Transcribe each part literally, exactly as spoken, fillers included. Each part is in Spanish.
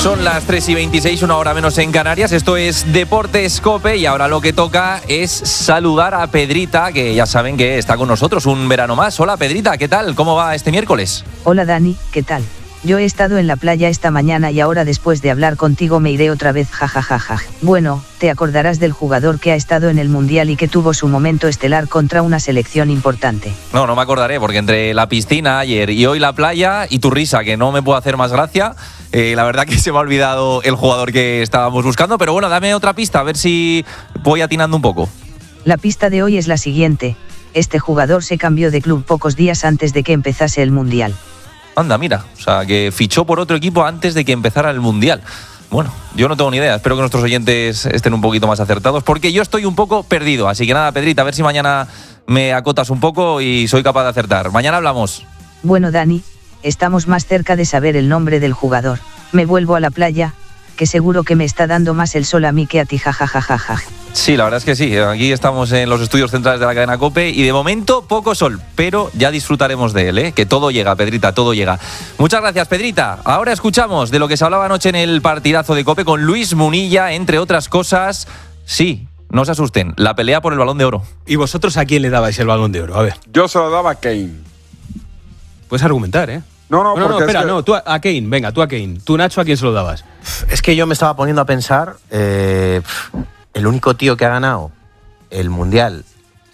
Son las tres y veintiséis, una hora menos en Canarias. Esto es Deportes COPE y ahora lo que toca es saludar a Pedrita, que ya saben que está con nosotros un verano más. Hola Pedrita, ¿qué tal? ¿Cómo va este miércoles? Hola Dani, ¿qué tal? Yo he estado en la playa esta mañana y ahora después de hablar contigo me iré otra vez, jajajaja. Bueno, te acordarás del jugador que ha estado en el Mundial y que tuvo su momento estelar contra una selección importante. No, no me acordaré, porque entre la piscina ayer y hoy la playa y tu risa, que no me puedo hacer más gracia, eh, la verdad que se me ha olvidado el jugador que estábamos buscando, pero bueno, dame otra pista, a ver si voy atinando un poco. La pista de hoy es la siguiente. Este jugador se cambió de club pocos días antes de que empezase el Mundial. Anda, mira, o sea, que fichó por otro equipo antes de que empezara el Mundial. Bueno, yo no tengo ni idea, espero que nuestros oyentes estén un poquito más acertados, porque yo estoy un poco perdido. Así que nada, Pedrita, a ver si mañana me acotas un poco y soy capaz de acertar. Mañana hablamos. Bueno, Dani, estamos más cerca de saber el nombre del jugador. Me vuelvo a la playa, que seguro que me está dando más el sol a mí que a ti, jajajajaja. Sí, la verdad es que sí. Aquí estamos en los estudios centrales de la cadena COPE y de momento poco sol, pero ya disfrutaremos de él, ¿eh? Que todo llega, Pedrita, todo llega. Muchas gracias, Pedrita. Ahora escuchamos de lo que se hablaba anoche en el partidazo de COPE con Luis Munilla, entre otras cosas. Sí, no se asusten, la pelea por el Balón de Oro. ¿Y vosotros a quién le dabais el Balón de Oro? A ver. Yo se lo daba a Kane. Puedes argumentar, ¿eh? No, no, no, no, espera, es que... no, tú a, a Kane, venga, tú a Kane. Tú, Nacho, ¿a quién se lo dabas? Es que yo me estaba poniendo a pensar, eh, el único tío que ha ganado el Mundial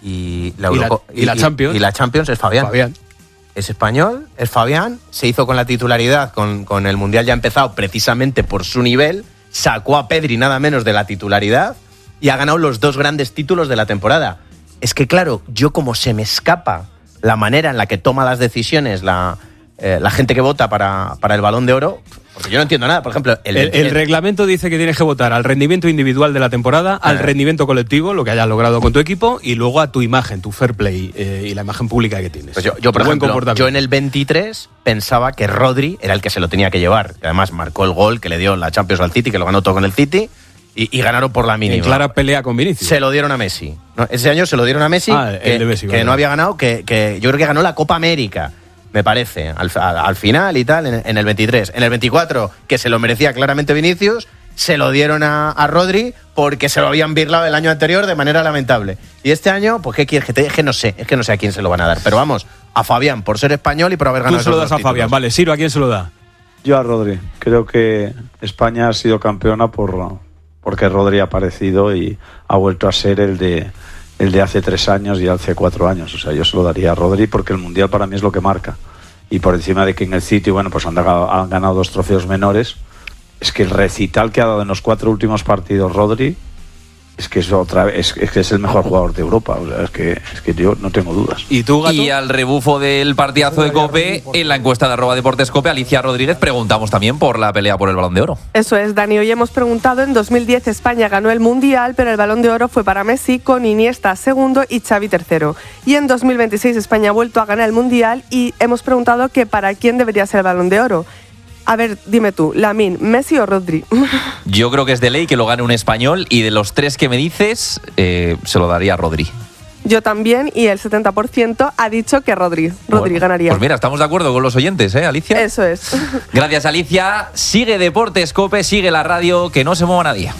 y la, y Euroco- la, y la Champions. Y, y la Champions es Fabián. Fabián. Es español, es Fabián, se hizo con la titularidad, con, con el Mundial ya empezado precisamente por su nivel, sacó a Pedri nada menos de la titularidad y ha ganado los dos grandes títulos de la temporada. Es que claro, yo como se me escapa la manera en la que toma las decisiones la, eh, la gente que vota para, para el Balón de Oro, porque yo no entiendo nada. Por ejemplo, el, El, el reglamento dice que tienes que votar al rendimiento individual de la temporada, al Ah. rendimiento colectivo, lo que hayas logrado con tu equipo, y luego a tu imagen, tu fair play eh, y la imagen pública que tienes. Pues yo, yo, por Tu buen ejemplo, comportamiento. yo en el veintitrés pensaba que Rodri era el que se lo tenía que llevar. Que además marcó el gol que le dio la Champions al City, que lo ganó todo con el City, y, y ganaron por la mínima. En clara pelea con Vinicius. Se lo dieron a Messi. No, ese año se lo dieron a Messi, Ah, el que, de Messi, que vale. no había ganado, que, que yo creo que ganó la Copa América, me parece, al, al, al final y tal, en, en el veintitrés. En el veinticuatro, que se lo merecía claramente Vinicius, se lo dieron a, a Rodri porque se lo habían birlado el año anterior de manera lamentable. Y este año, pues ¿qué quieres que te Es que no sé, es que no sé a quién se lo van a dar. Pero vamos, a Fabián, por ser español y por haber ganado Tú se lo esos das a dos Fabián, títulos. vale. Siro, ¿a quién se lo da? Yo a Rodri. Creo que España ha sido campeona por porque Rodri ha aparecido y ha vuelto a ser el de el de hace tres años y hace cuatro años. O sea, yo se lo daría a Rodri porque el Mundial para mí es lo que marca. Y por encima de que en el City, bueno, pues han, dado, han ganado dos trofeos menores, es que el recital que ha dado en los cuatro últimos partidos Rodri es que es otra es, es que es el mejor jugador de Europa. O sea, es que es que yo no tengo dudas. ¿Y tú, Gato? Y al rebufo del partidazo de COPE, en la encuesta de arroba Deportes COPE, Alicia Rodríguez, preguntamos también por la pelea por el Balón de Oro. Eso es, Dani. Hoy hemos preguntado, en dos mil diez España ganó el Mundial, pero el Balón de Oro fue para Messi, con Iniesta segundo y Xavi tercero. Y en dos mil veintiséis España ha vuelto a ganar el Mundial y hemos preguntado que para quién debería ser el Balón de Oro. A ver, dime tú, Lamine, ¿Messi o Rodri? Yo creo que es de ley que lo gane un español y de los tres que me dices, eh, se lo daría a Rodri. Yo también, y el setenta por ciento ha dicho que Rodri. Rodri Bueno, ganaría. Pues mira, estamos de acuerdo con los oyentes, ¿eh, Alicia? Eso es. Gracias, Alicia. Sigue Deportes COPE, sigue la radio, que no se mueva nadie.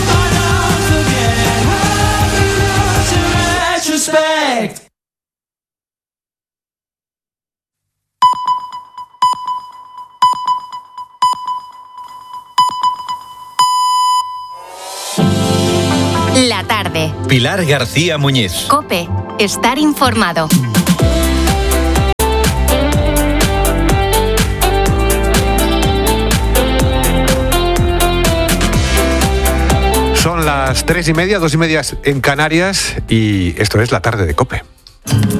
La tarde. Pilar García Muñiz. COPE. Estar informado. Son las tres y media, dos y media en Canarias y esto es la tarde de COPE.